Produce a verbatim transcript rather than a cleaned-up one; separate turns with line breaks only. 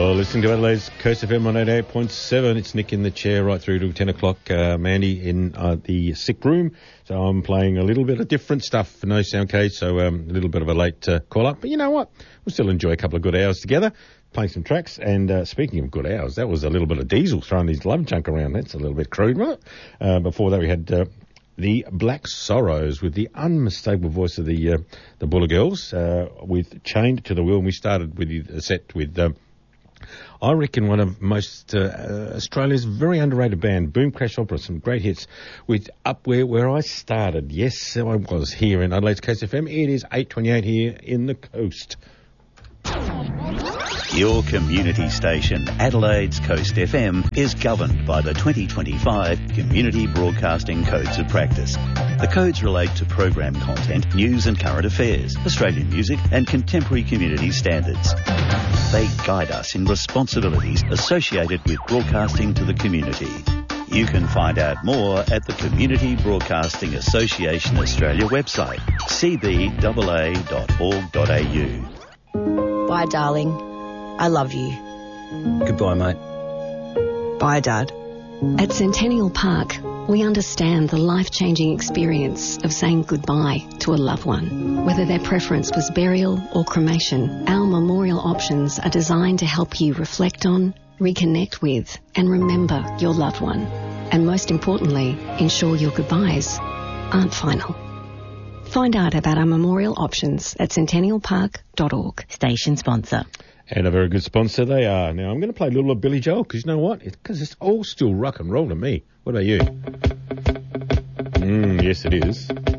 You're listening to Adelaide's Coast F M on eighty-eight point seven. It's Nick in the chair right through to ten o'clock. Uh, Mandy in uh, the sick room. So I'm playing a little bit of different stuff for No Sound Cage, so um, a little bit of a late uh, call-up. But you know what? We'll still enjoy a couple of good hours together, playing some tracks. And uh, speaking of good hours, that was a little bit of Diesel throwing his love junk around. That's a little bit crude, right? Uh, before that we had... Uh, The Black Sorrows with the unmistakable voice of the uh, the Buller Girls uh, with Chained to the Wheel. And we started with the set with, um, I reckon, one of most uh, uh, Australia's very underrated band, Boom Crash Opera, some great hits with Up Where Where I Started. Yes, I was here in Adelaide's Coast F M. It is eight twenty-eight here in the coast.
Your community station, Adelaide's Coast F M, is governed by the twenty twenty-five Community Broadcasting Codes of Practice. The codes relate to program content, news and current affairs, Australian music and contemporary community standards. They guide us in responsibilities associated with broadcasting to the community. You can find out more at the Community Broadcasting Association Australia website, c b a a dot org dot a u.
Bye, darling. I love you.
Goodbye, mate.
Bye, Dad.
At Centennial Park, we understand the life-changing experience of saying goodbye to a loved one. Whether their preference was burial or cremation, our memorial options are designed to help you reflect on, reconnect with, and remember your loved one. And most importantly, ensure your goodbyes aren't final. Find out about our memorial options at centennial park dot org.
Station sponsor.
And a very good sponsor they are. Now, I'm going to play a little of Billy Joel, because you know what? Because it's, it's all still rock and roll to me. What about you? Mm, yes, it is.